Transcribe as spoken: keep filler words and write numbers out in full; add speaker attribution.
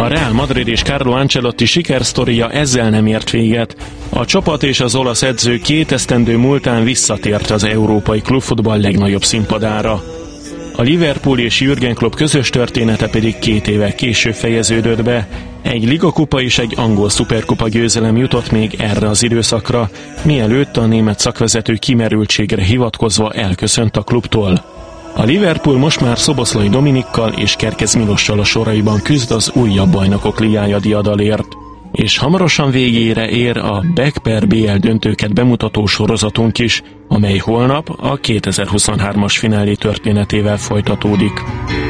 Speaker 1: A Real Madrid és Carlo Ancelotti sikersztoria ezzel nem ért véget. A csapat és az olasz edző két esztendő múltán visszatért az európai klubfutball legnagyobb színpadára. A Liverpool és Jürgen Klopp közös története pedig két évvel később fejeződött be. Egy ligakupa és egy angol szuperkupa győzelem jutott még erre az időszakra, mielőtt a német szakvezető kimerültségre hivatkozva elköszönt a klubtól. A Liverpool most már Szoboszlai Dominikkal és Kerkez Milossal a soraiban küzd az újabb bajnokok ligája diadalért. És hamarosan végére ér a Back per bé el döntőket bemutató sorozatunk is, amely holnap a kétezer-huszonhármas finálé történetével folytatódik.